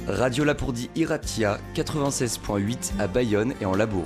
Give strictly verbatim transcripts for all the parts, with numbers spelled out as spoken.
Radio Lapourdie Iratia, quatre-vingt-seize virgule huit à Bayonne et en Labourd.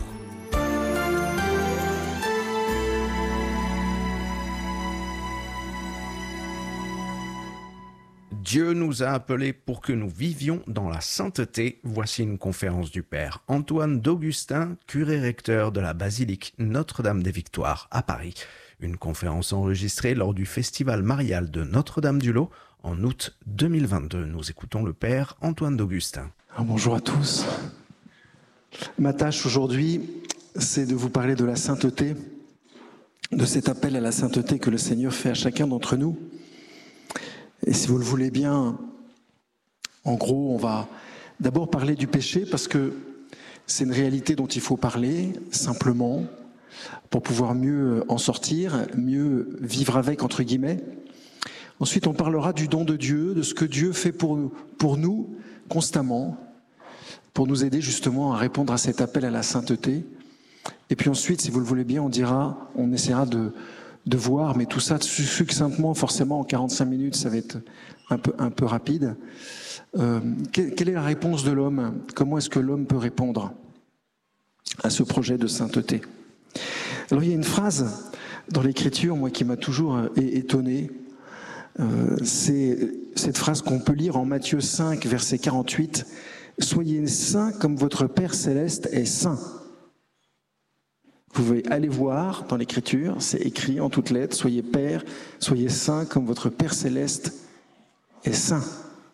Dieu nous a appelés pour que nous vivions dans la sainteté. Voici une conférence du Père Antoine d'Augustin, curé recteur de la basilique Notre-Dame des Victoires à Paris. Une conférence enregistrée lors du festival marial de Notre-Dame-du-Lot en août deux mille vingt-deux. Nous écoutons le Père Antoine d'Augustin. Alors, bonjour à tous. Ma tâche aujourd'hui, c'est de vous parler de la sainteté, de cet appel à la sainteté que le Seigneur fait à chacun d'entre nous. Et si vous le voulez bien, en gros, on va d'abord parler du péché parce que c'est une réalité dont il faut parler simplement pour pouvoir mieux en sortir, mieux vivre avec, entre guillemets. Ensuite, on parlera du don de Dieu, de ce que Dieu fait pour, pour nous constamment, pour nous aider justement à répondre à cet appel à la sainteté. Et puis ensuite, si vous le voulez bien, on dira, on essaiera de... de voir, mais tout ça succinctement, forcément en quarante-cinq minutes, ça va être un peu, un peu rapide. Euh, quelle est la réponse de l'homme ? Comment est-ce que l'homme peut répondre à ce projet de sainteté ? Alors il y a une phrase dans l'Écriture, moi, qui m'a toujours étonné. Euh, c'est cette phrase qu'on peut lire en Matthieu cinq, verset quarante-huit. « Soyez saints comme votre Père céleste est saint ». Vous pouvez aller voir dans l'Écriture, c'est écrit en toutes lettres, soyez Père, soyez saints comme votre Père céleste est saint.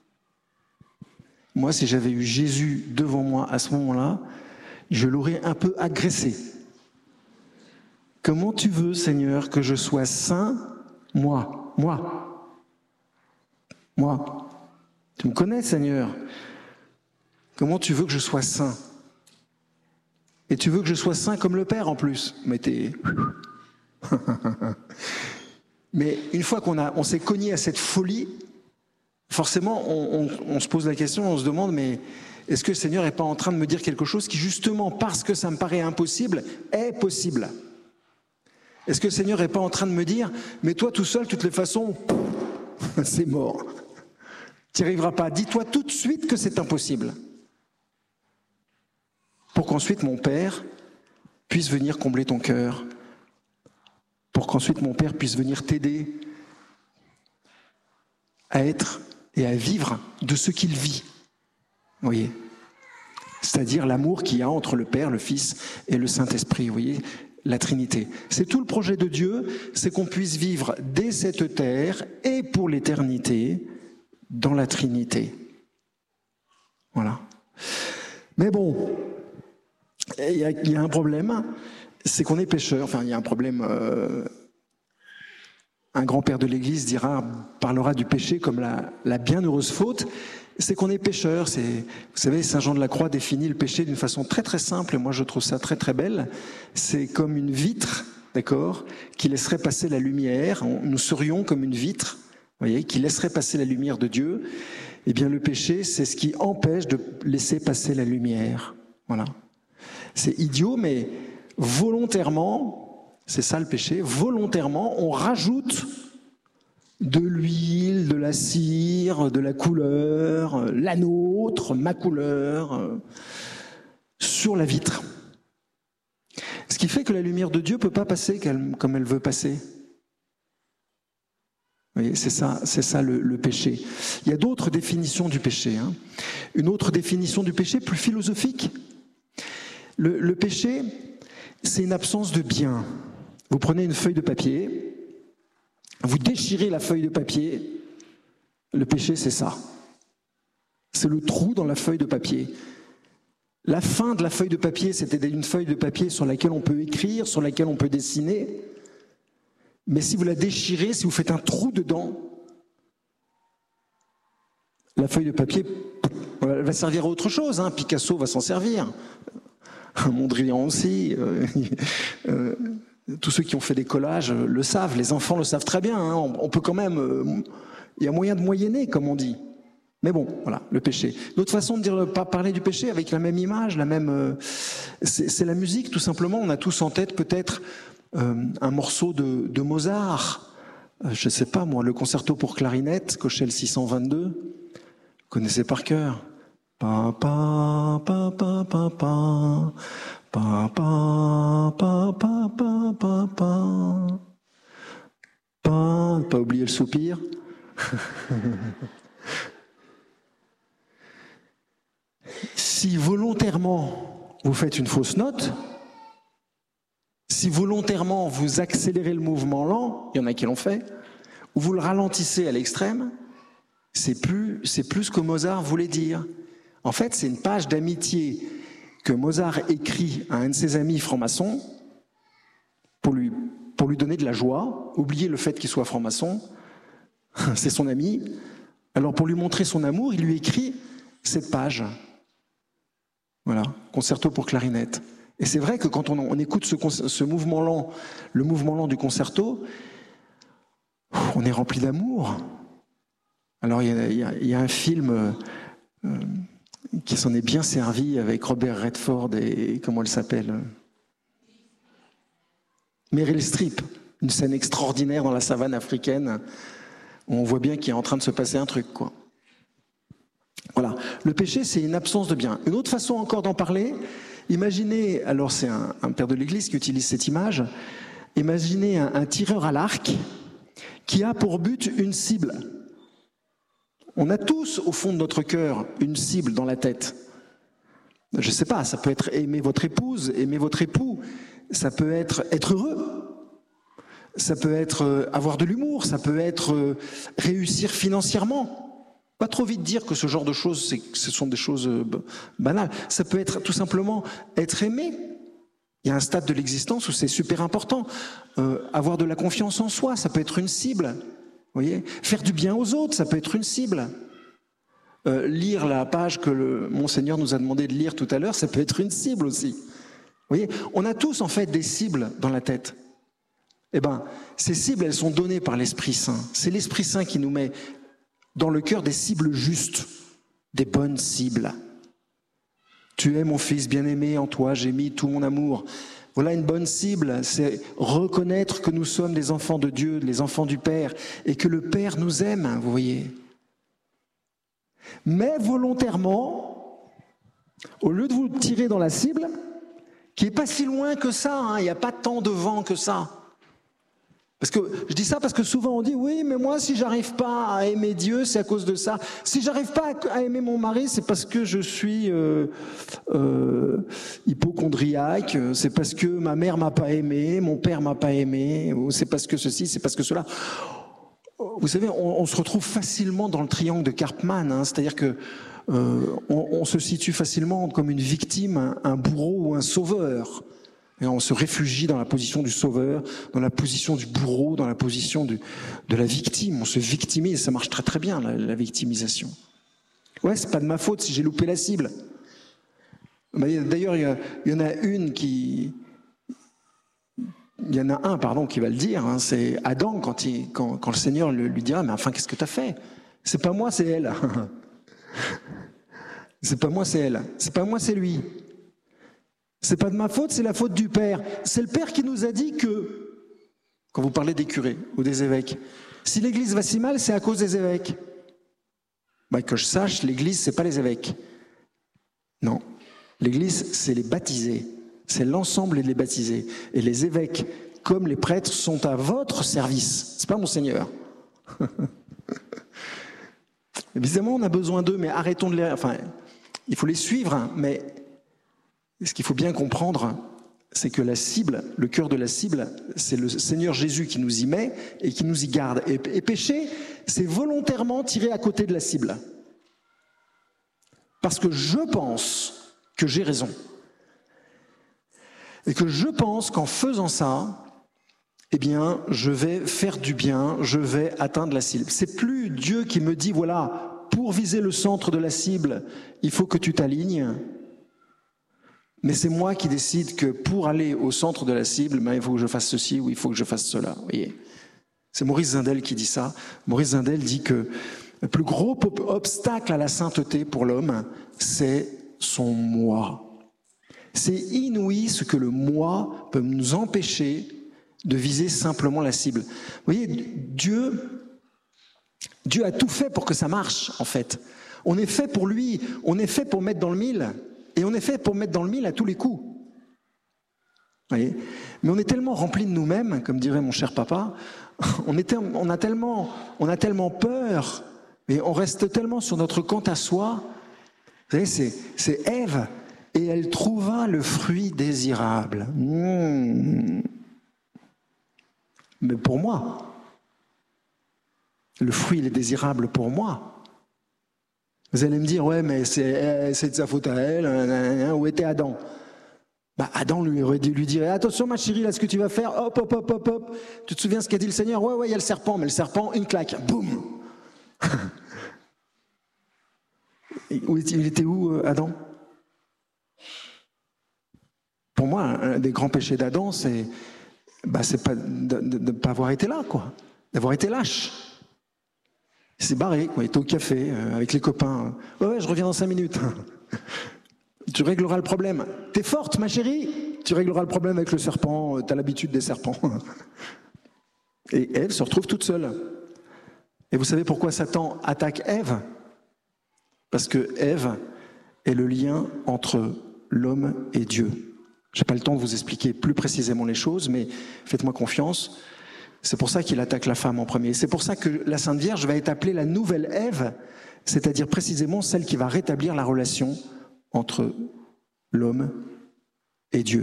Moi, si j'avais eu Jésus devant moi à ce moment-là, je l'aurais un peu agressé. Comment tu veux, Seigneur, que je sois saint, moi, moi, moi. Tu me connais, Seigneur. Comment tu veux que je sois saint ? Et tu veux que je sois saint comme le Père en plus. Mais t'es... Mais une fois qu'on a, on s'est cogné à cette folie, forcément on, on, on se pose la question, on se demande, mais est-ce que le Seigneur n'est pas en train de me dire quelque chose qui justement, parce que ça me paraît impossible, est possible ? Est-ce que le Seigneur n'est pas en train de me dire, mais toi tout seul, de toutes les façons, c'est mort. Tu n'y arriveras pas. Dis-toi tout de suite que c'est impossible. Pour qu'ensuite mon Père puisse venir combler ton cœur, pour qu'ensuite mon Père puisse venir t'aider à être et à vivre de ce qu'il vit. Vous voyez ? C'est-à-dire l'amour qu'il y a entre le Père, le Fils et le Saint-Esprit. Vous voyez ? La Trinité. C'est tout le projet de Dieu, c'est qu'on puisse vivre dès cette terre et pour l'éternité dans la Trinité. Voilà. Mais bon... Il y, a, il y a un problème, c'est qu'on est pécheur. Enfin, il y a un problème. Euh, un grand-père de l'Église dira, parlera du péché comme la, la bienheureuse faute. C'est qu'on est pécheur. C'est, vous savez, Saint Jean de la Croix définit le péché d'une façon très très simple. Et moi, je trouve ça très très belle. C'est comme une vitre, d'accord, qui laisserait passer la lumière. On, nous serions comme une vitre, vous voyez, qui laisserait passer la lumière de Dieu. Eh bien, le péché, c'est ce qui empêche de laisser passer la lumière. Voilà. C'est idiot, mais volontairement, c'est ça le péché, volontairement, on rajoute de l'huile, de la cire, de la couleur, la nôtre, ma couleur, sur la vitre. Ce qui fait que la lumière de Dieu ne peut pas passer comme elle veut passer. Vous voyez, c'est ça, c'est ça le, le péché. Il y a d'autres définitions du péché. Hein. Une autre définition du péché, plus philosophique. Le, le péché, c'est une absence de bien. Vous prenez une feuille de papier, vous déchirez la feuille de papier, le péché, c'est ça. C'est le trou dans la feuille de papier. La fin de la feuille de papier, c'était une feuille de papier sur laquelle on peut écrire, sur laquelle on peut dessiner. Mais si vous la déchirez, si vous faites un trou dedans, la feuille de papier elle va servir à autre chose. Hein. Picasso va s'en servir. Mondrian aussi, euh, euh, tous ceux qui ont fait des collages le savent, les enfants le savent très bien, hein. on, on peut quand même, euh, il y a moyen de moyenner comme on dit, mais bon, voilà, le péché. D'autres façons de dire, pas parler du péché avec la même image, la même, euh, c'est, c'est la musique tout simplement, on a tous en tête peut-être euh, un morceau de, de Mozart, euh, je ne sais pas moi, le concerto pour clarinette, Köchel six cent vingt-deux, vous connaissez par cœur. Pa, pa, pa, pa, pa, pa. Pa, pa, pa, pa, pa, pa, pa. Pa, pas oublier le soupir. Si volontairement vous faites une fausse note, si volontairement vous accélérez le mouvement lent, il y en a qui l'ont fait, ou vous le ralentissez à l'extrême, c'est plus, c'est plus ce que Mozart voulait dire. En fait, c'est une page d'amitié que Mozart écrit à un de ses amis francs-maçons pour lui, pour lui donner de la joie, oublier le fait qu'il soit franc-maçon, c'est son ami. Alors pour lui montrer son amour, il lui écrit cette page. Voilà, concerto pour clarinette. Et c'est vrai que quand on, on écoute ce, ce mouvement lent, le mouvement lent du concerto, on est rempli d'amour. Alors il y a, il y a, il y a un film euh, qui s'en est bien servi avec Robert Redford et, et comment elle s'appelle, Meryl Streep, une scène extraordinaire dans la savane africaine où on voit bien qu'il est en train de se passer un truc, quoi. Voilà, le péché, c'est une absence de bien. Une autre façon encore d'en parler, imaginez, alors c'est un, un père de l'Église qui utilise cette image, imaginez un, un tireur à l'arc qui a pour but une cible. On a tous, au fond de notre cœur, une cible dans la tête. Je ne sais pas, ça peut être aimer votre épouse, aimer votre époux, ça peut être être heureux, ça peut être avoir de l'humour, ça peut être réussir financièrement. Pas trop vite dire que ce genre de choses, c'est, ce sont des choses banales. Ça peut être tout simplement être aimé. Il y a un stade de l'existence où c'est super important. Euh, avoir de la confiance en soi, ça peut être une cible. Vous voyez ? Faire du bien aux autres, ça peut être une cible. Euh, lire la page que le Monseigneur nous a demandé de lire tout à l'heure, ça peut être une cible aussi. Vous voyez ? On a tous en fait des cibles dans la tête. Eh bien, ces cibles, elles sont données par l'Esprit Saint. C'est l'Esprit Saint qui nous met dans le cœur des cibles justes, des bonnes cibles. Tu es mon fils bien-aimé, en toi j'ai mis tout mon amour. Voilà une bonne cible, c'est reconnaître que nous sommes des enfants de Dieu, les enfants du Père, et que le Père nous aime, vous voyez. Mais volontairement, au lieu de vous tirer dans la cible, qui n'est pas si loin que ça, hein, il n'y a pas tant de vent que ça. Parce que je dis ça parce que souvent on dit oui, mais moi si j'arrive pas à aimer Dieu, c'est à cause de ça. Si j'arrive pas à aimer mon mari, c'est parce que je suis euh, euh, hypocondriaque, c'est parce que ma mère m'a pas aimé, mon père m'a pas aimé, ou c'est parce que ceci, c'est parce que cela. Vous savez, on, on se retrouve facilement dans le triangle de Karpman, hein, c'est-à-dire que euh, on, on se situe facilement comme une victime, un, un bourreau ou un sauveur. Et on se réfugie dans la position du sauveur, dans la position du bourreau, dans la position du, de la victime. On se victimise, ça marche très très bien, la, la victimisation. Ouais, c'est pas de ma faute si j'ai loupé la cible. D'ailleurs, il y, y en a une qui... Il y en a un, pardon, qui va le dire, hein, c'est Adam, quand, il, quand, quand le Seigneur le, lui dira « Mais enfin, qu'est-ce que tu as fait ? C'est pas moi, c'est elle. » C'est pas moi, c'est elle. C'est pas moi, c'est lui. C'est pas de ma faute, c'est la faute du Père. C'est le Père qui nous a dit que, quand vous parlez des curés ou des évêques, si l'Église va si mal, c'est à cause des évêques. Bah, que je sache, l'Église, c'est pas les évêques. Non. L'Église, c'est les baptisés. C'est l'ensemble des baptisés. Et les évêques, comme les prêtres, sont à votre service. C'est pas mon Seigneur. Évidemment, on a besoin d'eux, mais arrêtons de les... Enfin, il faut les suivre, hein, mais... Ce qu'il faut bien comprendre, c'est que la cible, le cœur de la cible, c'est le Seigneur Jésus qui nous y met et qui nous y garde. Et, et pécher, c'est volontairement tirer à côté de la cible. Parce que je pense que j'ai raison. Et que je pense qu'en faisant ça, eh bien, je vais faire du bien, je vais atteindre la cible. C'est plus Dieu qui me dit, voilà, pour viser le centre de la cible, il faut que tu t'alignes. Mais c'est moi qui décide que pour aller au centre de la cible, ben, il faut que je fasse ceci ou il faut que je fasse cela. Vous voyez, c'est Maurice Zindel qui dit ça. Maurice Zindel dit que le plus gros obstacle à la sainteté pour l'homme, c'est son moi. C'est inouï ce que le moi peut nous empêcher de viser simplement la cible. Vous voyez, Dieu, Dieu a tout fait pour que ça marche, en fait. On est fait pour lui, on est fait pour mettre dans le mille, et on est fait pour mettre dans le mille à tous les coups. Voyez ? Mais on est tellement rempli de nous-mêmes, comme dirait mon cher papa, on, est, on, a tellement, on a tellement peur, et on reste tellement sur notre compte à soi. Vous savez, c'est, c'est Ève, et elle trouva le fruit désirable. Mmh. Mais pour moi, le fruit, il est désirable pour moi. Vous allez me dire, ouais, mais c'est, c'est de sa faute à elle, hein, hein, où était Adam ? Bah, Adam lui aurait dit, lui dirait, attention ma chérie, là, ce que tu vas faire, hop, hop, hop, hop, hop. Tu te souviens ce qu'a dit le Seigneur ? Ouais, ouais, il y a le serpent, mais le serpent, une claque, boum. Il était où, Adam ? Pour moi, un des grands péchés d'Adam, c'est, bah, c'est pas de ne pas avoir été là, quoi, d'avoir été lâche. Il s'est barré, quoi. Il était au café euh, avec les copains. Ouais, ouais, je reviens dans cinq minutes. Tu régleras le problème. T'es forte, ma chérie. Tu régleras le problème avec le serpent. T'as l'habitude des serpents. Et Ève se retrouve toute seule. Et vous savez pourquoi Satan attaque Ève ? Parce que Ève est le lien entre l'homme et Dieu. Je n'ai pas le temps de vous expliquer plus précisément les choses, mais faites-moi confiance. C'est pour ça qu'il attaque la femme en premier. C'est pour ça que la Sainte Vierge va être appelée la nouvelle Ève, c'est-à-dire précisément celle qui va rétablir la relation entre l'homme et Dieu.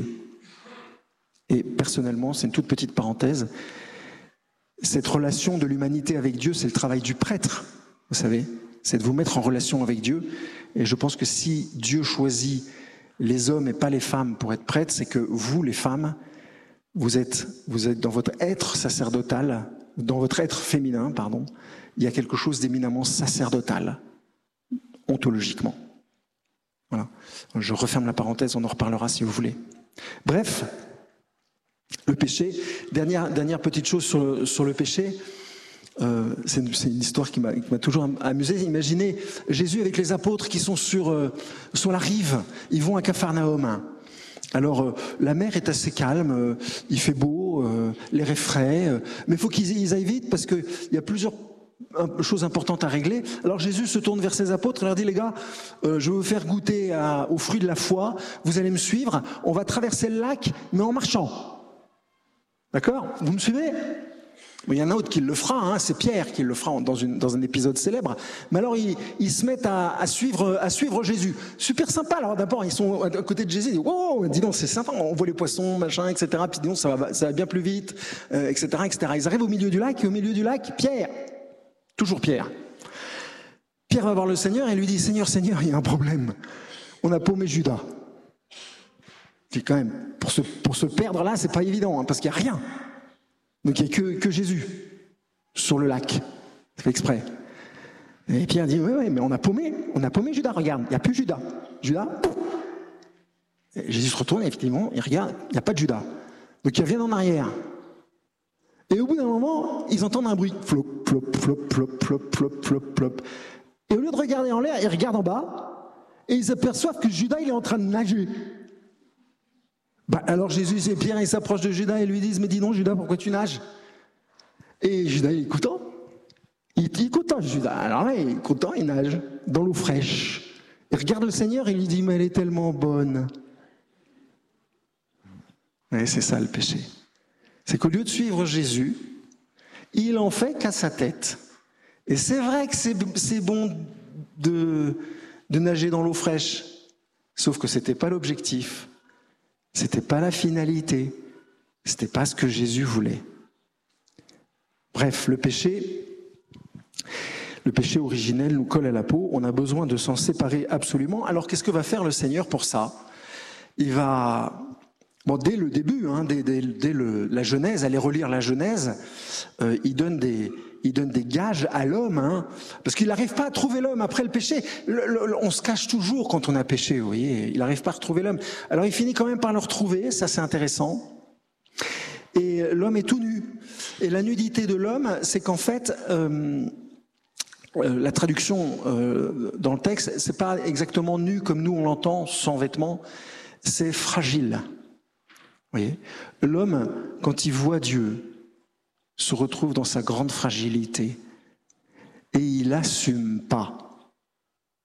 Et personnellement, c'est une toute petite parenthèse, cette relation de l'humanité avec Dieu, c'est le travail du prêtre, vous savez, c'est de vous mettre en relation avec Dieu. Et je pense que si Dieu choisit les hommes et pas les femmes pour être prêtres, c'est que vous, les femmes, vous êtes, vous êtes dans votre être sacerdotal, dans votre être féminin, pardon, il y a quelque chose d'éminemment sacerdotal, ontologiquement. Voilà. Je referme la parenthèse, on en reparlera si vous voulez. Bref, le péché. Dernière, dernière petite chose sur le, sur le péché. Euh, c'est, une, c'est une histoire qui m'a, qui m'a toujours amusé. Imaginez Jésus avec les apôtres qui sont sur, euh, sur la rive. Ils vont à Capharnaüm. Alors euh, la mer est assez calme, euh, il fait beau, euh, l'air est frais, euh, mais il faut qu'ils ils aillent vite parce qu'il y a plusieurs choses importantes à régler. Alors Jésus se tourne vers ses apôtres et leur dit, les gars, euh, je vais vous faire goûter à, aux fruits de la foi, vous allez me suivre, on va traverser le lac, mais en marchant. D'accord ? Vous me suivez ? Mais il y en a un autre qui le fera, hein, c'est Pierre qui le fera dans, une, dans un épisode célèbre. Mais alors ils, ils se mettent à, à, suivre, à suivre Jésus. Super sympa. Alors d'abord ils sont à côté de Jésus, ils disent, wow, dis donc c'est sympa, on voit les poissons, machin, et cetera. Puis dis donc ça va, ça va bien plus vite, euh, et cetera, et cetera. Ils arrivent au milieu du lac et au milieu du lac, Pierre, toujours Pierre. Pierre va voir le Seigneur et lui dit, Seigneur, Seigneur, il y a un problème. On a paumé Judas. C'est quand même, pour se, pour se perdre là, c'est pas évident, hein, parce qu'il n'y a rien. Donc il n'y a que, que Jésus sur le lac. C'est fait exprès. Et Pierre dit, oui, oui, mais on a paumé, on a paumé Judas, regarde, il n'y a plus Judas. Judas, et Jésus se retourne, et effectivement, il regarde, il n'y a pas de Judas. Donc il revient en arrière. Et au bout d'un moment, ils entendent un bruit. Flop, flop, flop, flop, flop, flop, flop, flop. Et au lieu de regarder en l'air, ils regardent en bas, et ils aperçoivent que Judas, il est en train de nager. Bah, alors Jésus et Pierre, ils s'approchent de Judas et lui disent, mais dis donc Judas, pourquoi tu nages ? Et Judas, il est content. Il est content, Judas. Alors là, il est content, il nage dans l'eau fraîche. Il regarde le Seigneur et il lui dit, mais elle est tellement bonne. Et c'est ça le péché. C'est qu'au lieu de suivre Jésus, il en fait qu'à sa tête. Et c'est vrai que c'est, c'est bon de, de nager dans l'eau fraîche, sauf que c'était pas l'objectif. C'était pas la finalité, c'était pas ce que Jésus voulait. Bref, le péché, le péché originel nous colle à la peau, on a besoin de s'en séparer absolument. Alors qu'est-ce que va faire le Seigneur pour ça ? Il va, bon, dès le début, hein, dès, dès, dès le, la Genèse, allez relire la Genèse, euh, il donne des... Il donne des gages à l'homme, hein, parce qu'il n'arrive pas à trouver l'homme après le péché. Le, le, on se cache toujours quand on a péché, vous voyez. Il n'arrive pas à retrouver l'homme. Alors il finit quand même par le retrouver, ça c'est intéressant. Et l'homme est tout nu. Et la nudité de l'homme, c'est qu'en fait, euh, euh, la traduction euh, dans le texte, c'est pas exactement nu comme nous on l'entend, sans vêtements, c'est fragile. Vous voyez. L'homme, quand il voit Dieu, se retrouve dans sa grande fragilité et il n'assume pas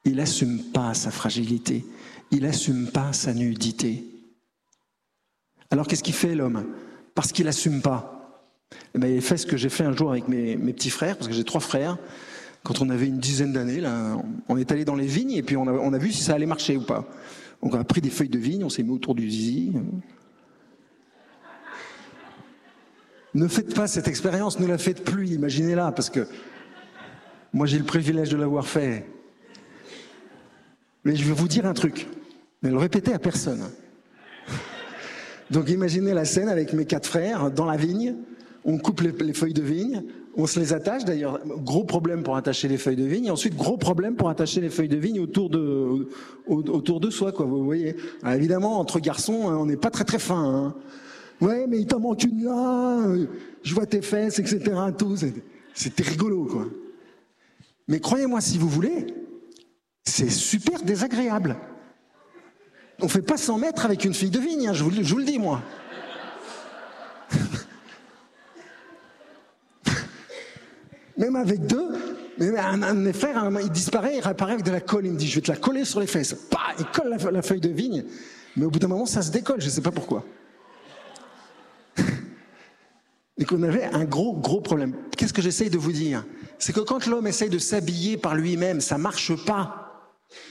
il n'assume pas sa fragilité, il n'assume pas sa nudité. Alors qu'est-ce qu'il fait l'homme? Parce qu'il n'assume pas. Eh bien, il fait ce que j'ai fait un jour avec mes, mes petits frères, parce que j'ai trois frères. Quand on avait une dizaine d'années, là, on est allé dans les vignes et puis on a, on a vu si ça allait marcher ou pas. Donc on a pris des feuilles de vigne, on s'est mis autour du zizi. Ne faites pas cette expérience, ne la faites plus, imaginez-la, parce que moi j'ai le privilège de l'avoir fait. Mais je vais vous dire un truc, ne le répétez à personne. Donc imaginez la scène avec mes quatre frères dans la vigne, on coupe les, les feuilles de vigne, on se les attache, d'ailleurs, gros problème pour attacher les feuilles de vigne, et ensuite gros problème pour attacher les feuilles de vigne autour de, autour de soi, quoi, vous voyez. Alors, évidemment, entre garçons, on n'est pas très très fin, hein. Ouais, mais il t'en manque une là, je vois tes fesses, et cetera. Tout. C'était rigolo, quoi. Mais croyez-moi, si vous voulez, c'est super désagréable. On ne fait pas cent mètres avec une fille de vigne, hein, je, vous, je vous le dis, moi. Même avec deux, même un, un de mes frères, un, il disparaît, il réapparaît avec de la colle. Il me dit, je vais te la coller sur les fesses. Bah, il colle la, la feuille de vigne. Mais au bout d'un moment, ça se décolle, je ne sais pas pourquoi. Et qu'on avait un gros, gros problème. Qu'est-ce que j'essaye de vous dire? C'est que quand l'homme essaye de s'habiller par lui-même, ça ne marche pas.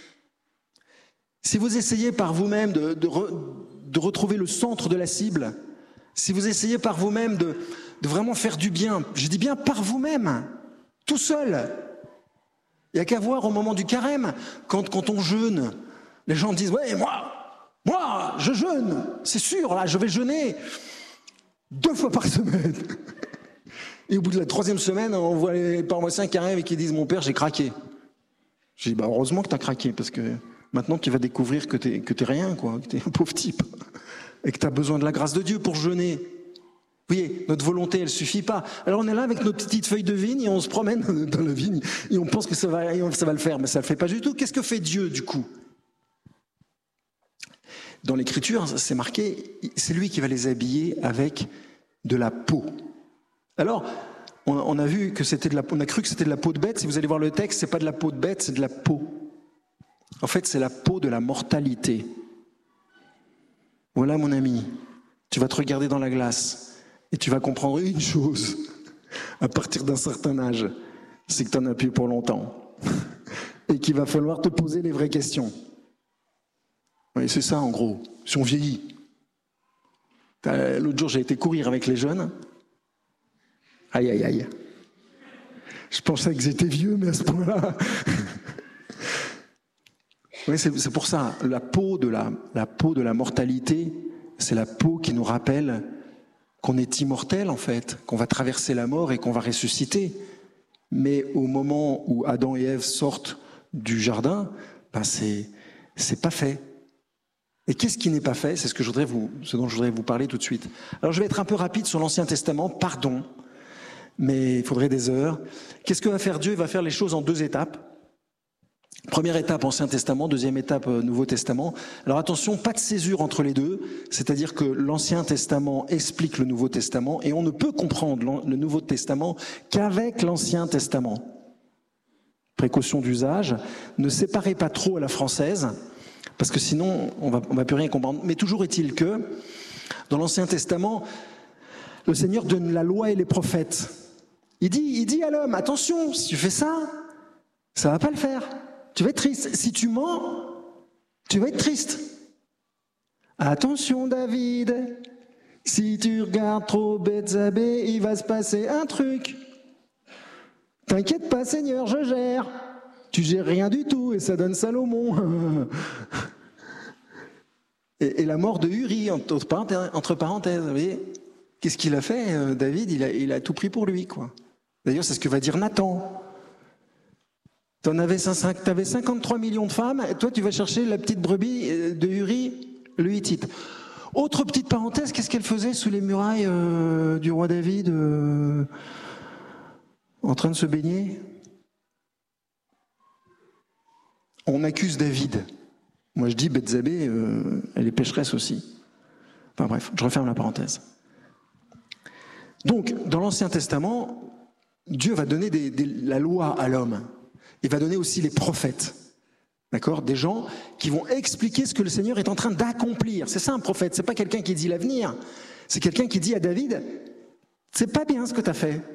Si vous essayez par vous-même de, de, re, de retrouver le centre de la cible, si vous essayez par vous-même de, de vraiment faire du bien, je dis bien par vous-même, tout seul, il n'y a qu'à voir au moment du carême, quand, quand on jeûne, les gens disent « Ouais, moi, moi, je jeûne, c'est sûr, là, je vais jeûner deux fois par semaine. » Et au bout de la troisième semaine, on voit les paroissiens qui arrivent et qui disent « Mon père, j'ai craqué. » Je dis bah, « Heureusement que tu as craqué, parce que maintenant tu vas découvrir que tu n'es que t'es rien, quoi, que tu es un pauvre type, et que tu as besoin de la grâce de Dieu pour jeûner. » Vous voyez, notre volonté, elle ne suffit pas. Alors on est là avec nos petites feuilles de vigne et on se promène dans la vigne et on pense que ça va, ça va le faire, mais ça ne le fait pas du tout. Qu'est-ce que fait Dieu, du coup? Dans l'Écriture, c'est marqué, c'est lui qui va les habiller avec de la peau. Alors, on, on a vu que c'était de la, on a cru que c'était de la peau de bête. Si vous allez voir le texte, c'est pas de la peau de bête, c'est de la peau. En fait, c'est la peau de la mortalité. Voilà, mon ami, tu vas te regarder dans la glace et tu vas comprendre une chose. À partir d'un certain âge, c'est que tu en as plus pour longtemps et qu'il va falloir te poser les vraies questions. Oui, c'est ça, en gros. Si on vieillit. L'autre jour, j'ai été courir avec les jeunes. Aïe, aïe, aïe. Je pensais qu'ils étaient vieux, mais à ce point-là... Oui, c'est, c'est pour ça. La peau de la, la peau de la mortalité, c'est la peau qui nous rappelle qu'on est immortel, en fait, qu'on va traverser la mort et qu'on va ressusciter. Mais au moment où Adam et Ève sortent du jardin, ben c'est, c'est pas fait. Et qu'est-ce qui n'est pas fait? C'est ce, que je voudrais vous, ce dont je voudrais vous parler tout de suite. Alors je vais être un peu rapide sur l'Ancien Testament, pardon, mais il faudrait des heures. Qu'est-ce que va faire Dieu? Il va faire les choses en deux étapes. Première étape, Ancien Testament, deuxième étape, Nouveau Testament. Alors attention, pas de césure entre les deux, c'est-à-dire que l'Ancien Testament explique le Nouveau Testament et on ne peut comprendre le Nouveau Testament qu'avec l'Ancien Testament. Précaution d'usage, ne séparez pas trop à la française, parce que sinon, on va, on va plus rien comprendre. Mais toujours est-il que, dans l'Ancien Testament, le Seigneur donne la loi et les prophètes. Il dit, il dit à l'homme, attention, si tu fais ça, ça va pas le faire. Tu vas être triste. Si tu mens, tu vas être triste. Attention, David, si tu regardes trop Bethsabée, il va se passer un truc. T'inquiète pas, Seigneur, je gère. Tu gères rien du tout et ça donne Salomon. et, et la mort de Uri, entre parenthèses, entre parenthèses, vous voyez, qu'est-ce qu'il a fait, David? Il a, il a tout pris pour lui, quoi. D'ailleurs, c'est ce que va dire Nathan. T'en avais, t'avais cinquante-trois millions de femmes, et toi tu vas chercher la petite brebis de Uri, le Hittite. Autre petite parenthèse, qu'est-ce qu'elle faisait sous les murailles euh, du roi David, euh, en train de se baigner? On accuse David. Moi je dis Bethsabée, euh, elle est pécheresse aussi. Enfin bref, je referme la parenthèse. Donc, dans l'Ancien Testament, Dieu va donner des, des, la loi à l'homme. Il va donner aussi les prophètes. D'accord ? Des gens qui vont expliquer ce que le Seigneur est en train d'accomplir. C'est ça un prophète, c'est pas quelqu'un qui dit l'avenir. C'est quelqu'un qui dit à David, c'est pas bien ce que tu as fait.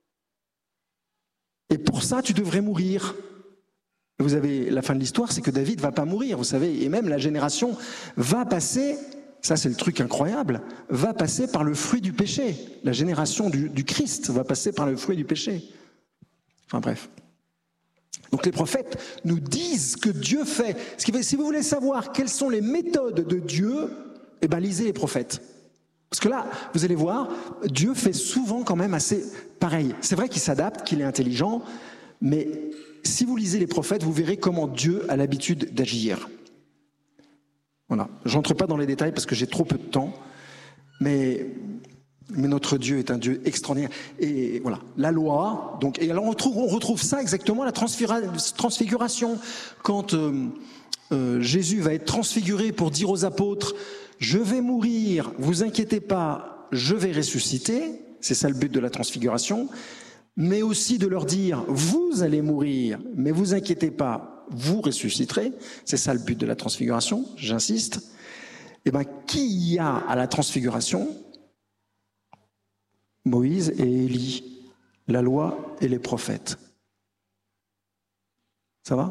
Et pour ça, tu devrais mourir. Vous avez la fin de l'histoire, c'est que David va pas mourir, vous savez, et même la génération va passer, ça c'est le truc incroyable, va passer par le fruit du péché. La génération du, du Christ va passer par le fruit du péché. Enfin bref. Donc les prophètes nous disent ce que Dieu fait. Ce qui fait, si vous voulez savoir quelles sont les méthodes de Dieu, eh ben lisez les prophètes. Parce que là, vous allez voir, Dieu fait souvent quand même assez pareil. C'est vrai qu'il s'adapte, qu'il est intelligent, mais si vous lisez les prophètes, vous verrez comment Dieu a l'habitude d'agir. Voilà. Je n'entre pas dans les détails parce que j'ai trop peu de temps, mais, mais notre Dieu est un Dieu extraordinaire. Et voilà, la loi. Donc, et alors on retrouve, on retrouve ça exactement, la transfiguration. Quand euh, euh, Jésus va être transfiguré pour dire aux apôtres, je vais mourir, vous inquiétez pas, je vais ressusciter. C'est ça le but de la transfiguration. Mais aussi de leur dire, vous allez mourir, mais vous inquiétez pas, vous ressusciterez. C'est ça le but de la transfiguration, j'insiste. Eh bien, qui y a à la transfiguration ? Moïse et Élie, la loi et les prophètes. Ça va ?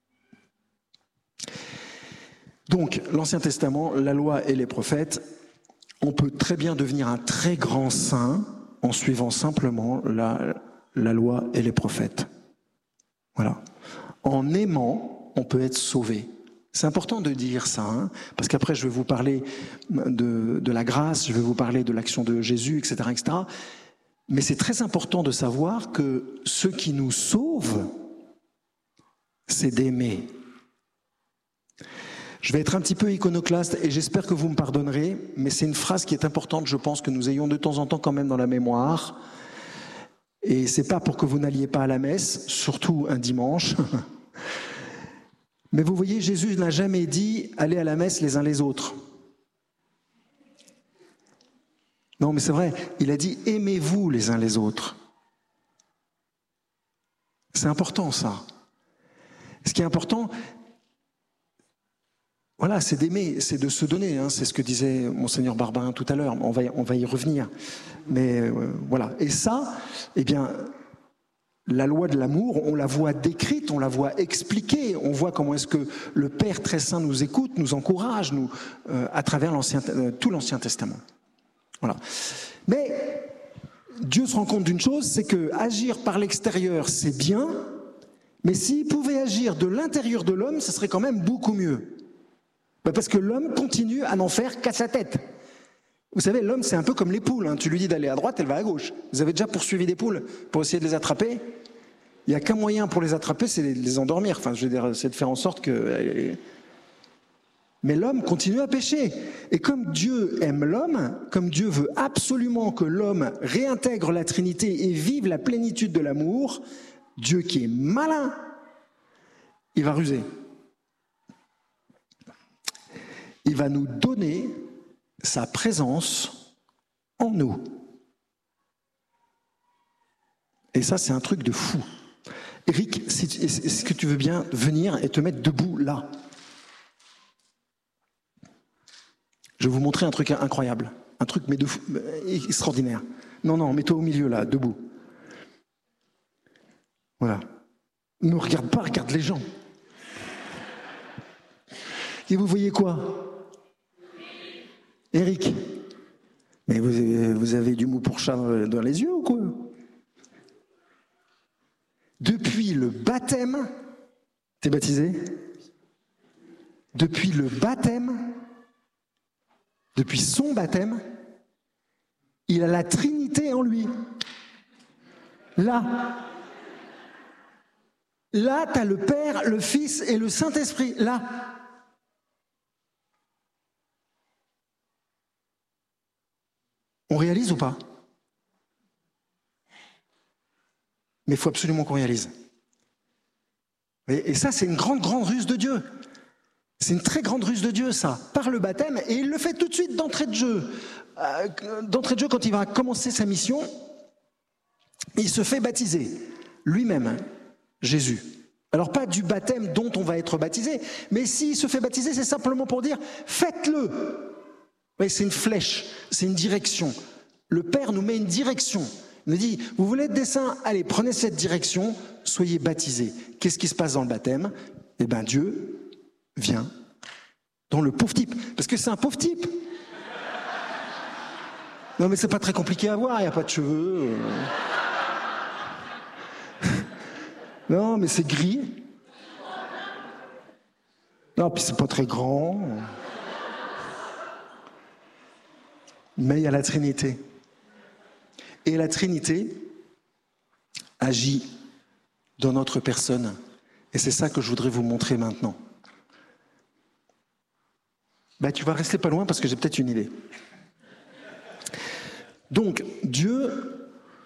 Donc, l'Ancien Testament, la loi et les prophètes, on peut très bien devenir un très grand saint en suivant simplement la, la loi et les prophètes. Voilà. En aimant, on peut être sauvé. C'est important de dire ça, hein, parce qu'après je vais vous parler de, de la grâce, je vais vous parler de l'action de Jésus, et cetera, et cetera. Mais c'est très important de savoir que ce qui nous sauve, c'est d'aimer. Je vais être un petit peu iconoclaste et j'espère que vous me pardonnerez, mais c'est une phrase qui est importante, je pense, que nous ayons de temps en temps quand même dans la mémoire. Et c'est pas pour que vous n'alliez pas à la messe, surtout un dimanche. Mais vous voyez, Jésus n'a jamais dit « allez à la messe les uns les autres ». Non, mais c'est vrai, il a dit « aimez-vous les uns les autres ». C'est important ça. Ce qui est important, voilà, c'est d'aimer, c'est de se donner, hein, c'est ce que disait Monseigneur Barbarin tout à l'heure, on va, on va y revenir. Mais euh, voilà, et ça, eh bien, la loi de l'amour, on la voit décrite, on la voit expliquée, on voit comment est-ce que le Père très saint nous écoute, nous encourage, nous, euh, à travers l'ancien, euh, tout l'Ancien Testament. Voilà. Mais Dieu se rend compte d'une chose, c'est que agir par l'extérieur, c'est bien, mais s'il pouvait agir de l'intérieur de l'homme, ce serait quand même beaucoup mieux. Parce que l'homme continue à n'en faire qu'à sa tête. Vous savez, l'homme, c'est un peu comme les poules. Hein. Tu lui dis d'aller à droite, elle va à gauche. Vous avez déjà poursuivi des poules pour essayer de les attraper ? Il n'y a qu'un moyen pour les attraper, c'est de les endormir. Enfin, je veux dire, c'est de faire en sorte que... Mais l'homme continue à pécher. Et comme Dieu aime l'homme, comme Dieu veut absolument que l'homme réintègre la Trinité et vive la plénitude de l'amour, Dieu qui est malin, il va ruser. Il va nous donner sa présence en nous. Et ça, c'est un truc de fou. Eric, si tu, est-ce que tu veux bien venir et te mettre debout là ? Je vais vous montrer un truc incroyable. Un truc mais de fou, extraordinaire. Non, non, mets-toi au milieu là, debout. Voilà. Ne regarde pas, regarde les gens. Et vous voyez quoi ? Eric, mais vous avez, vous avez du mou pour chat dans les yeux ou quoi ? Depuis le baptême, t'es baptisé ? Depuis le baptême, depuis son baptême, il a la Trinité en lui. Là. Là, t'as le Père, le Fils et le Saint-Esprit. Là. On réalise ou pas ? Mais il faut absolument qu'on réalise. Et ça, c'est une grande, grande ruse de Dieu. C'est une très grande ruse de Dieu, ça, par le baptême. Et il le fait tout de suite d'entrée de jeu. Euh, d'entrée de jeu, quand il va commencer sa mission, il se fait baptiser, lui-même, Jésus. Alors pas du baptême dont on on va être baptisé. Mais s'il se fait baptiser, c'est simplement pour dire « faites-le ». Oui, c'est une flèche, c'est une direction. Le Père nous met une direction. Il nous dit « vous voulez être des saints ? Allez, prenez cette direction, soyez baptisés ». Qu'est-ce qui se passe dans le baptême ? Eh bien, Dieu vient dans le pauvre type. Parce que c'est un pauvre type. Non, mais c'est pas très compliqué à voir, il n'y a pas de cheveux. Non, mais c'est gris. Non, puis c'est pas très grand. Mais il y a la Trinité. Et la Trinité agit dans notre personne. Et c'est ça que je voudrais vous montrer maintenant. Ben, tu vas rester pas loin parce que j'ai peut-être une idée. Donc, Dieu,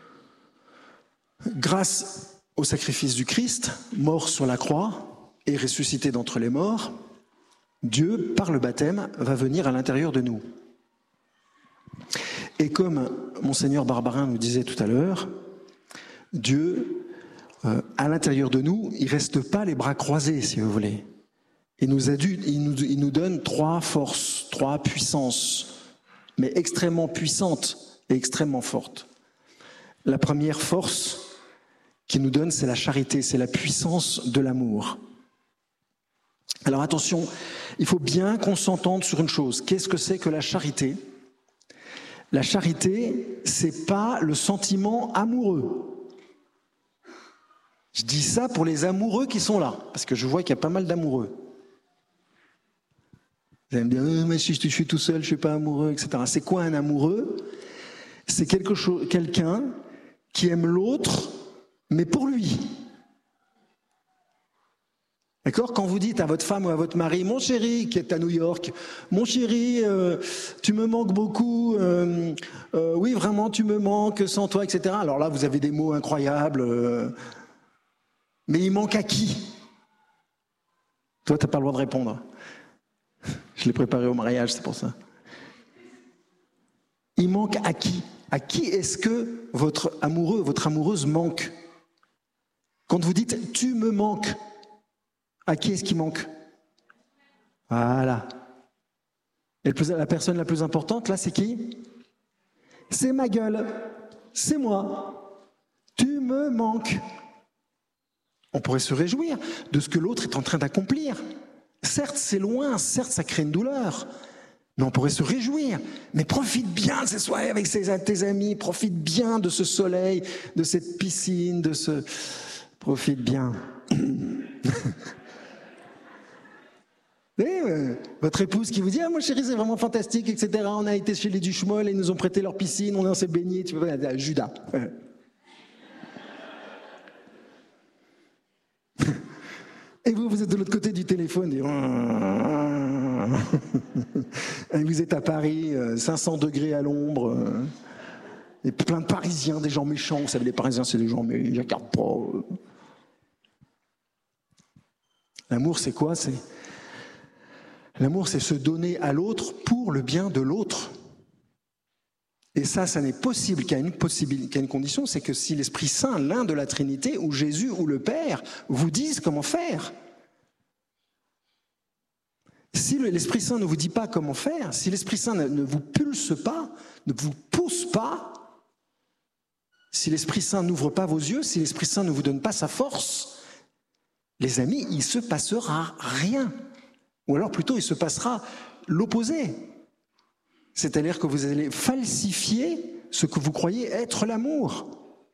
grâce au sacrifice du Christ, mort sur la croix et ressuscité d'entre les morts, Dieu, par le baptême, va venir à l'intérieur de nous. Et comme Monseigneur Barbarin nous disait tout à l'heure, Dieu, euh, à l'intérieur de nous, il ne reste pas les bras croisés, si vous voulez. Il nous, a dû, il, nous, il nous donne trois forces, trois puissances, mais extrêmement puissantes et extrêmement fortes. La première force qu'il nous donne, c'est la charité, c'est la puissance de l'amour. Alors attention, il faut bien qu'on s'entende sur une chose. Qu'est-ce que c'est que la charité ? La charité, c'est pas le sentiment amoureux. Je dis ça pour les amoureux qui sont là, parce que je vois qu'il y a pas mal d'amoureux. Vous allez me dire, oh, mais si je suis tout seul, je suis pas amoureux, et cetera. C'est quoi un amoureux ? C'est quelque chose, quelqu'un qui aime l'autre, mais pour lui. D'accord ? Quand vous dites à votre femme ou à votre mari, mon chéri, qui est à New York, mon chéri, euh, tu me manques beaucoup, euh, euh, oui, vraiment, tu me manques, sans toi, et cetera. Alors là, vous avez des mots incroyables, euh, mais il manque à qui ? Toi, tu n'as pas le droit de répondre. Je l'ai préparé au mariage, c'est pour ça. Il manque à qui ? À qui est-ce que votre amoureux, votre amoureuse manque ? Quand vous dites « tu me manques », à qui est-ce qu'il manque ? Voilà. Et la personne la plus importante, là, c'est qui ? C'est ma gueule. C'est moi. Tu me manques. On pourrait se réjouir de ce que l'autre est en train d'accomplir. Certes, c'est loin, certes, ça crée une douleur. Mais on pourrait se réjouir. Mais profite bien de ces soirées avec tes amis, profite bien de ce soleil, de cette piscine, de ce... Profite bien. Et, euh, votre épouse qui vous dit « Ah, mon chéri, c'est vraiment fantastique, et cetera. On a été chez les Duchemol et ils nous ont prêté leur piscine, on s'est baigné. » Tu vois, Judas. Et vous, vous êtes de l'autre côté du téléphone. Et vous êtes à Paris, cinq cents degrés à l'ombre. Et plein de Parisiens, des gens méchants. Vous savez, les Parisiens, c'est des gens, mais ils ne regardent pas. L'amour, c'est quoi ? C'est... L'amour, c'est se donner à l'autre pour le bien de l'autre. Et ça, ça n'est possible qu'à une, possibilité, qu'à une condition, c'est que si l'Esprit Saint, l'un de la Trinité, ou Jésus, ou le Père, vous disent comment faire. Si l'Esprit Saint ne vous dit pas comment faire, si l'Esprit Saint ne vous pulse pas, ne vous pousse pas, si l'Esprit Saint n'ouvre pas vos yeux, si l'Esprit Saint ne vous donne pas sa force, les amis, il ne se passera rien. Ou alors plutôt, il se passera l'opposé. C'est-à-dire que vous allez falsifier ce que vous croyez être l'amour.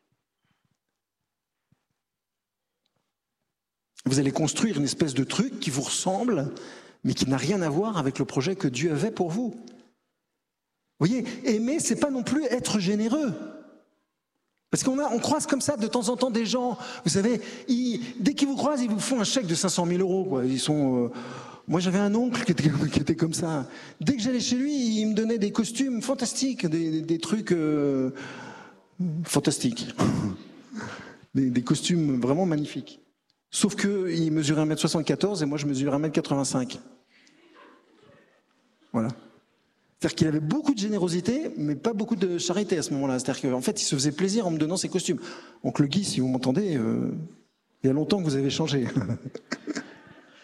Vous allez construire une espèce de truc qui vous ressemble, mais qui n'a rien à voir avec le projet que Dieu avait pour vous. Vous voyez, aimer, c'est pas non plus être généreux. Parce qu'on a, on croise comme ça de temps en temps des gens, vous savez, ils, dès qu'ils vous croisent, ils vous font un chèque de cinq cent mille euros. Quoi. Ils sont... Euh, Moi, j'avais un oncle qui était, qui était comme ça. Dès que j'allais chez lui, il me donnait des costumes fantastiques, des, des, des trucs euh, fantastiques. Des, des costumes vraiment magnifiques. Sauf qu'il mesurait un mètre soixante-quatorze et moi, je mesure un mètre quatre-vingt-cinq. Voilà. C'est-à-dire qu'il avait beaucoup de générosité, mais pas beaucoup de charité à ce moment-là. C'est-à-dire qu'en fait, il se faisait plaisir en me donnant ses costumes. Oncle Guy, si vous m'entendez, euh, il y a longtemps que vous avez changé.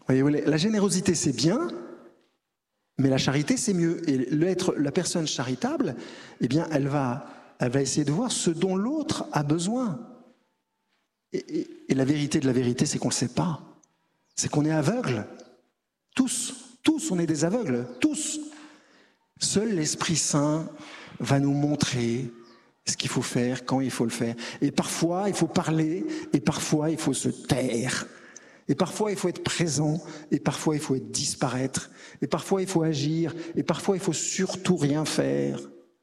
Voyez, la générosité, c'est bien, mais la charité, c'est mieux. Et l'être, la personne charitable, eh bien, elle va, elle va essayer de voir ce dont l'autre a besoin. Et, et, et la vérité de la vérité, c'est qu'on ne le sait pas. C'est qu'on est aveugle. Tous, tous, on est des aveugles, tous. Seul l'Esprit Saint va nous montrer ce qu'il faut faire, quand il faut le faire. Et parfois, il faut parler, et parfois, il faut se taire. Et parfois, il faut être présent, et parfois, il faut être disparaître. Et parfois, il faut agir, et parfois, il faut surtout rien faire.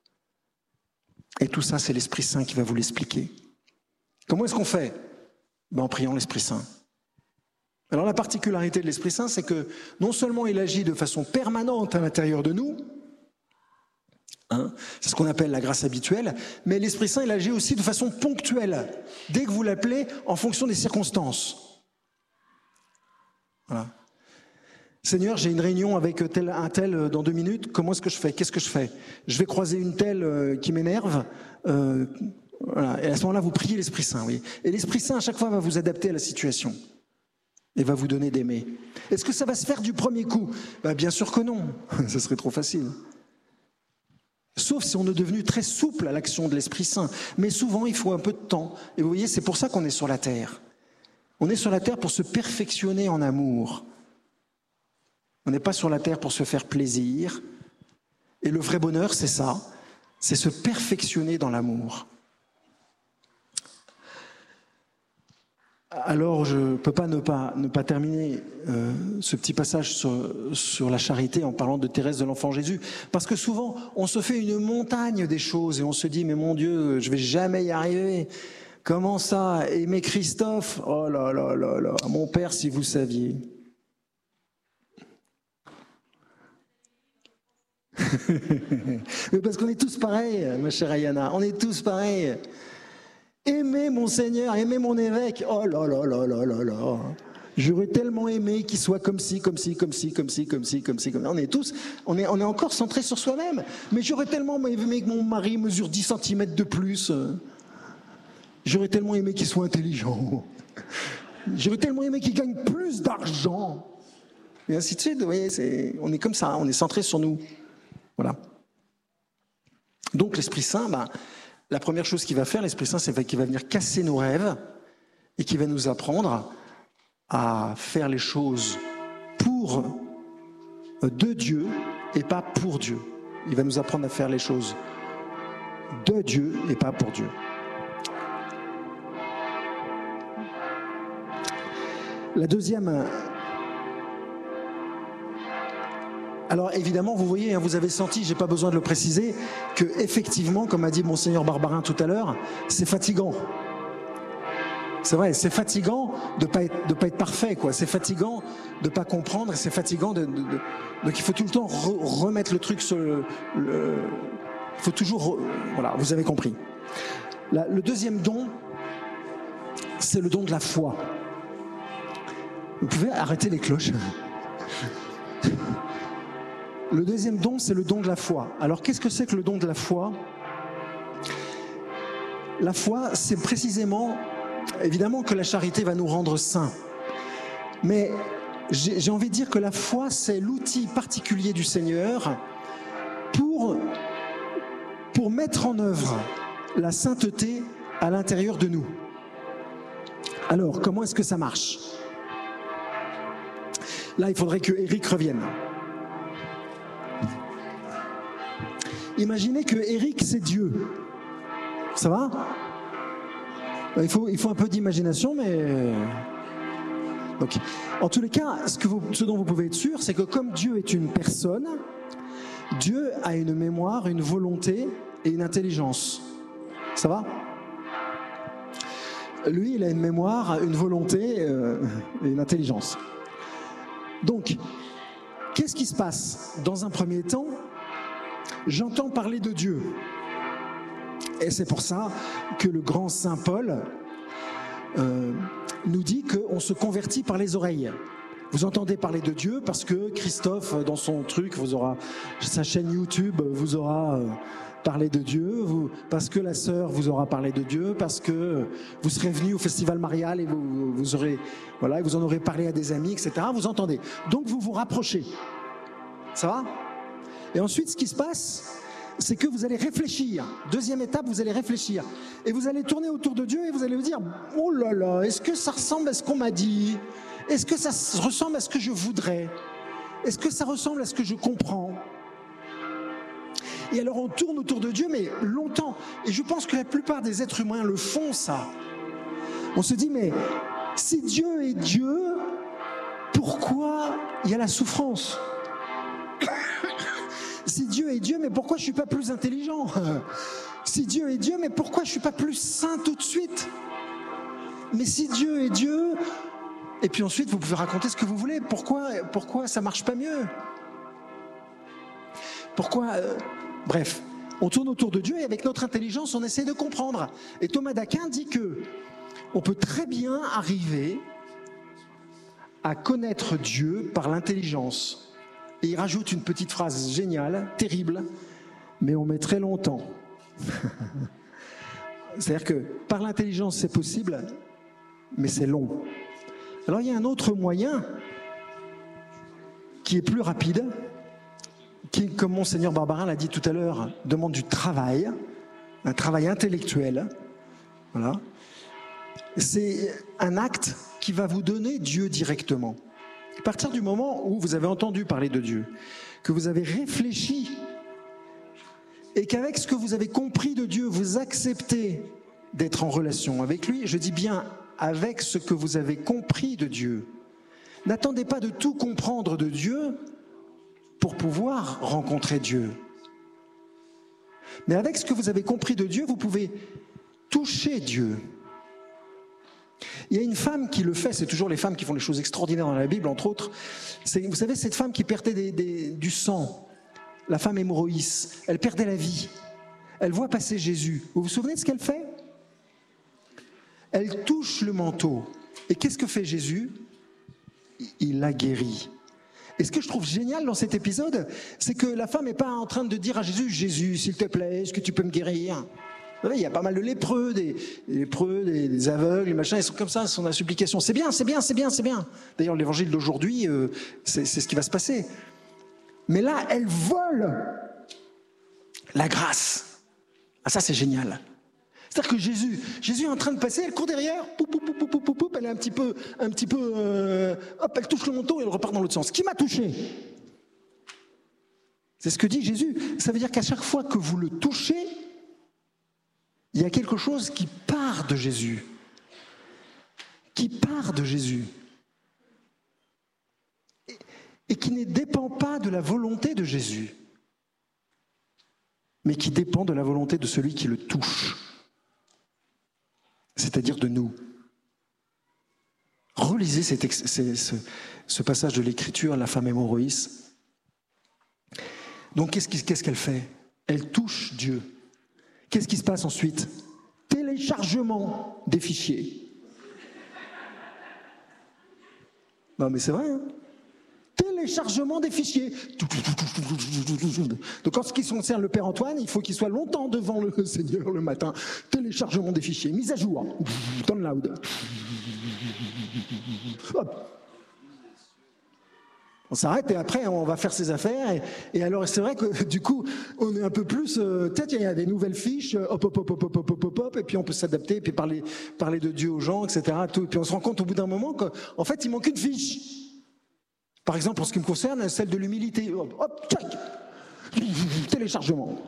Et tout ça, c'est l'Esprit Saint qui va vous l'expliquer. Comment est-ce qu'on fait? Ben, en priant l'Esprit Saint. Alors la particularité de l'Esprit Saint, c'est que non seulement il agit de façon permanente à l'intérieur de nous, hein, c'est ce qu'on appelle la grâce habituelle, mais l'Esprit Saint, il agit aussi de façon ponctuelle, dès que vous l'appelez, en fonction des circonstances. Voilà. Seigneur, j'ai une réunion avec tel, un tel dans deux minutes, comment est-ce que je fais? Qu'est-ce que je fais? Je vais croiser une telle euh, qui m'énerve, euh, voilà. Et à ce moment-là, vous priez l'Esprit Saint. Oui. Et l'Esprit Saint, à chaque fois, va vous adapter à la situation et va vous donner d'aimer. Est-ce que ça va se faire du premier coup? Ben, bien sûr que non, ce serait trop facile. Sauf si on est devenu très souple à l'action de l'Esprit Saint. Mais souvent, il faut un peu de temps. Et vous voyez, c'est pour ça qu'on est sur la terre. On est sur la terre pour se perfectionner en amour. On n'est pas sur la terre pour se faire plaisir. Et le vrai bonheur, c'est ça, c'est se perfectionner dans l'amour. Alors, je ne peux pas ne pas, ne pas terminer euh, ce petit passage sur, sur la charité en parlant de Thérèse de l'Enfant Jésus. Parce que souvent, on se fait une montagne des choses et on se dit, mais mon Dieu, je ne vais jamais y arriver. Comment ça? Aimer Christophe? Oh là là là là, mon père, si vous saviez. Mais parce qu'on est tous pareils, ma chère Ayana, on est tous pareils. Aimer mon Seigneur, aimer mon évêque, oh là là là là là là. J'aurais tellement aimé qu'il soit comme ci, comme ci, comme ci, comme ci, comme ci, comme ci, comme ci. On est tous, on est, on est encore centrés sur soi-même. Mais j'aurais tellement aimé que mon mari mesure dix centimètres de plus. J'aurais tellement aimé qu'il soit intelligent. J'aurais tellement aimé qu'il gagne plus d'argent. Et ainsi de suite, vous voyez, c'est, on est comme ça, on est centré sur nous. Voilà. Donc l'Esprit Saint, ben, la première chose qu'il va faire, l'Esprit Saint, c'est qu'il va venir casser nos rêves et qu'il va nous apprendre à faire les choses pour de Dieu et pas pour Dieu. Il va nous apprendre à faire les choses de Dieu et pas pour Dieu. La deuxième... Alors évidemment, vous voyez, vous avez senti, j'ai pas besoin de le préciser, que effectivement, comme a dit Monseigneur Barbarin tout à l'heure, c'est fatigant. C'est vrai, c'est fatigant de pas être, de pas être parfait, quoi. C'est fatigant de pas comprendre, c'est fatigant de, de, de... donc il faut tout le temps re, remettre le truc sur le, le... il faut toujours, re... voilà, vous avez compris. La, le deuxième don, c'est le don de la foi. Vous pouvez arrêter les cloches. Le deuxième don, c'est le don de la foi. Alors, qu'est-ce que c'est que le don de la foi? La foi, c'est précisément, évidemment que la charité va nous rendre saints. Mais j'ai, j'ai envie de dire que la foi, c'est l'outil particulier du Seigneur pour, pour mettre en œuvre la sainteté à l'intérieur de nous. Alors, comment est-ce que ça marche? Là, il faudrait que Eric revienne. Imaginez que Eric, c'est Dieu. Ça va? il faut, il faut un peu d'imagination, mais... Donc, en tous les cas, ce, que vous, ce dont vous pouvez être sûr, c'est que comme Dieu est une personne, Dieu a une mémoire, une volonté et une intelligence. Ça va? Lui, il a une mémoire, une volonté euh, et une intelligence. Donc, qu'est-ce qui se passe? Dans un premier temps, j'entends parler de Dieu. Et c'est pour ça que le grand Saint Paul euh, nous dit qu'on se convertit par les oreilles. Vous entendez parler de Dieu parce que Christophe, dans son truc, vous aura, sa chaîne YouTube, vous aura parler de Dieu, vous, parce que la sœur vous aura parlé de Dieu, parce que vous serez venu au festival marial et vous, vous, aurez, voilà, vous en aurez parlé à des amis, et cetera. Vous entendez. Donc vous vous rapprochez. Ça va ? Et ensuite, ce qui se passe, c'est que vous allez réfléchir. Deuxième étape, vous allez réfléchir. Et vous allez tourner autour de Dieu et vous allez vous dire « Oh là là, est-ce que ça ressemble à ce qu'on m'a dit ? Est-ce que ça ressemble à ce que je voudrais ? Est-ce que ça ressemble à ce que je comprends ?» Et alors on tourne autour de Dieu, mais longtemps. Et je pense que la plupart des êtres humains le font, ça. On se dit, mais si Dieu est Dieu, pourquoi il y a la souffrance ? Si Dieu est Dieu, mais pourquoi je ne suis pas plus intelligent ? Si Dieu est Dieu, mais pourquoi je ne suis pas plus saint tout de suite ? Mais si Dieu est Dieu... Et puis ensuite, vous pouvez raconter ce que vous voulez. Pourquoi, pourquoi ça ne marche pas mieux ? Pourquoi... Euh... Bref, on tourne autour de Dieu et avec notre intelligence, on essaie de comprendre. Et Thomas d'Aquin dit que on peut très bien arriver à connaître Dieu par l'intelligence. Et il rajoute une petite phrase géniale, terrible, mais on met très longtemps. C'est-à-dire que par l'intelligence, c'est possible, mais c'est long. Alors il y a un autre moyen qui est plus rapide, qui, comme Monseigneur Barbarin l'a dit tout à l'heure, demande du travail, un travail intellectuel. Voilà. C'est un acte qui va vous donner Dieu directement. À partir du moment où vous avez entendu parler de Dieu, que vous avez réfléchi, et qu'avec ce que vous avez compris de Dieu, vous acceptez d'être en relation avec lui, je dis bien avec ce que vous avez compris de Dieu. N'attendez pas de tout comprendre de Dieu pour pouvoir rencontrer Dieu. Mais avec ce que vous avez compris de Dieu, vous pouvez toucher Dieu. Il y a une femme qui le fait, c'est toujours les femmes qui font les choses extraordinaires dans la Bible, entre autres. C'est, vous savez, cette femme qui perdait des, des, du sang, la femme hémorroïs, elle perdait la vie. Elle voit passer Jésus. Vous vous souvenez de ce qu'elle fait ? Elle touche le manteau. Et qu'est-ce que fait Jésus ? Il la guérit. Et ce que je trouve génial dans cet épisode, c'est que la femme n'est pas en train de dire à Jésus « Jésus, s'il te plaît, est-ce que tu peux me guérir ?» Vous savez, il y a pas mal de lépreux, des, des lépreux, des, des aveugles, les machins, ils sont comme ça, ils sont dans la supplication. C'est bien, c'est bien, c'est bien, c'est bien. D'ailleurs, l'évangile d'aujourd'hui, euh, c'est, c'est ce qui va se passer. Mais là, elle vole la grâce. Ah, ça, c'est génial. C'est-à-dire que Jésus, Jésus est en train de passer, elle court derrière, poup, poup, poup, poup, poup, poup, elle est un petit peu, un petit peu, euh, hop, elle touche le manteau et elle repart dans l'autre sens. Qui m'a touché ? C'est ce que dit Jésus. Ça veut dire qu'à chaque fois que vous le touchez, il y a quelque chose qui part de Jésus. Qui part de Jésus. Et, et qui ne dépend pas de la volonté de Jésus, mais qui dépend de la volonté de celui qui le touche. C'est-à-dire de nous. Relisez cet ex- ce, ce passage de l'Écriture, la femme hémorroïs. Donc qu'est-ce, qui, qu'est-ce qu'elle fait ? Elle touche Dieu. Qu'est-ce qui se passe ensuite ? Téléchargement des fichiers. Non mais c'est vrai, hein ? Téléchargement des fichiers. Donc en ce qui concerne le Père Antoine, il faut qu'il soit longtemps devant le Seigneur le matin. Téléchargement des fichiers, mise à jour. Download. Hop. On s'arrête et après on va faire ses affaires. Et, et alors c'est vrai que du coup on est un peu plus. Euh, peut-être il y a des nouvelles fiches. Hop hop hop hop hop hop hop hop. Et puis on peut s'adapter et puis parler parler de Dieu aux gens, et cetera. Tout. Et puis on se rend compte au bout d'un moment qu'en fait il manque une fiche. Par exemple, en ce qui me concerne, celle de l'humilité. Hop, hop, tchac, téléchargement.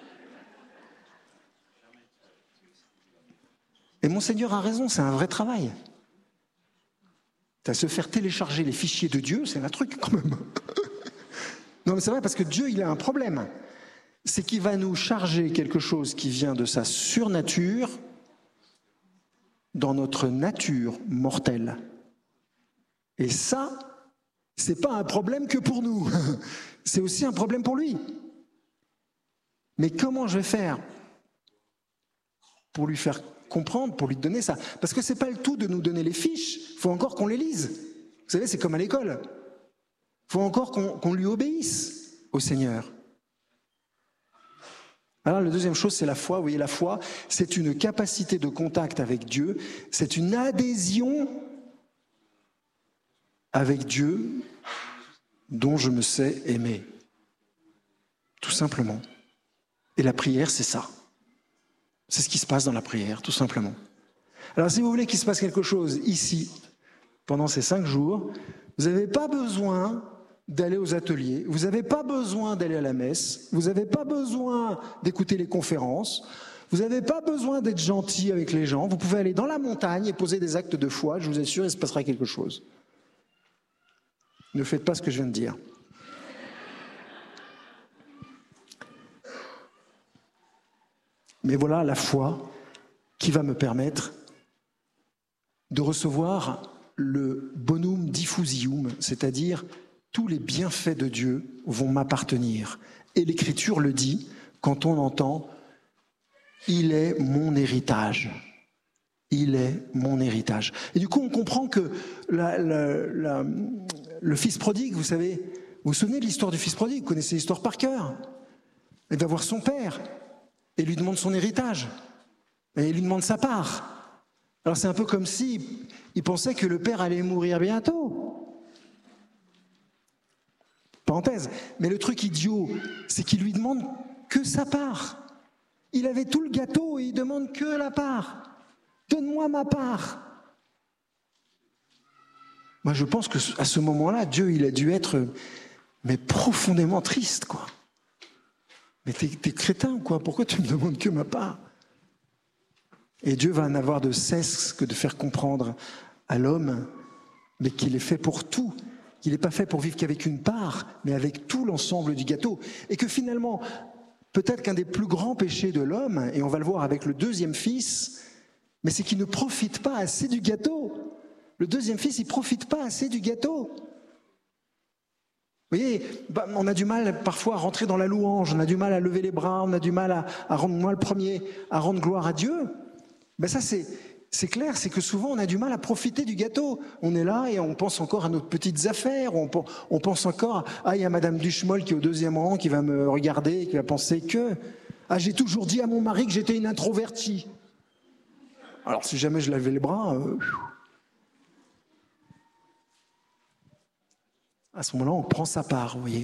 Et Monseigneur a raison, c'est un vrai travail. À se faire télécharger les fichiers de Dieu, c'est un truc quand même. Non mais c'est vrai, parce que Dieu, il a un problème. C'est qu'il va nous charger quelque chose qui vient de sa surnature dans notre nature mortelle. Et ça, c'est pas un problème que pour nous, c'est aussi un problème pour lui. Mais comment je vais faire pour lui faire comprendre, pour lui donner ça ? Parce que c'est pas le tout de nous donner les fiches, il faut encore qu'on les lise. Vous savez, c'est comme à l'école. Il faut encore qu'on, qu'on lui obéisse au Seigneur. Alors la deuxième chose, c'est la foi. Vous voyez, la foi, c'est une capacité de contact avec Dieu, c'est une adhésion avec Dieu dont je me sais aimé. Tout simplement. Et la prière, c'est ça. C'est ce qui se passe dans la prière, tout simplement. Alors si vous voulez qu'il se passe quelque chose ici, pendant ces cinq jours, vous n'avez pas besoin d'aller aux ateliers, vous n'avez pas besoin d'aller à la messe, vous n'avez pas besoin d'écouter les conférences, vous n'avez pas besoin d'être gentil avec les gens, vous pouvez aller dans la montagne et poser des actes de foi, je vous assure, il se passera quelque chose. Ne faites pas ce que je viens de dire. Mais voilà la foi qui va me permettre de recevoir le bonum diffusium, c'est-à-dire tous les bienfaits de Dieu vont m'appartenir. Et l'Écriture le dit quand on entend « Il est mon héritage ». Il est mon héritage. Et du coup, on comprend que la, la, la, le fils prodigue, vous savez, vous vous souvenez de l'histoire du fils prodigue, vous connaissez l'histoire par cœur. Il va voir son père et lui demande son héritage. Et il lui demande sa part. Alors c'est un peu comme si il pensait que le père allait mourir bientôt. Parenthèse. Mais le truc idiot, c'est qu'il lui demande que sa part. Il avait tout le gâteau et il demande que la part. Donne-moi ma part. Moi, je pense qu'à ce moment-là, Dieu, il a dû être mais profondément triste, quoi. Mais t'es, t'es crétin, quoi. Pourquoi tu me demandes que ma part? Et Dieu va n'avoir de cesse que de faire comprendre à l'homme, mais qu'il est fait pour tout. Qu'il n'est pas fait pour vivre qu'avec une part, mais avec tout l'ensemble du gâteau. Et que finalement, peut-être qu'un des plus grands péchés de l'homme, et on va le voir avec le deuxième fils, mais c'est qu'il ne profite pas assez du gâteau. Le deuxième fils, il ne profite pas assez du gâteau. Vous voyez, bah, on a du mal parfois à rentrer dans la louange, on a du mal à lever les bras, on a du mal à, à rendre, moi le premier, à rendre gloire à Dieu. Ben ça, c'est, c'est clair, c'est que souvent on a du mal à profiter du gâteau. On est là et on pense encore à nos petites affaires, on, on pense encore, ah, il y a Madame Duchemol qui est au deuxième rang, qui va me regarder, qui va penser que, ah, j'ai toujours dit à mon mari que j'étais une introvertie. Alors si jamais je lavais les bras, euh, à ce moment-là, on prend sa part, vous voyez.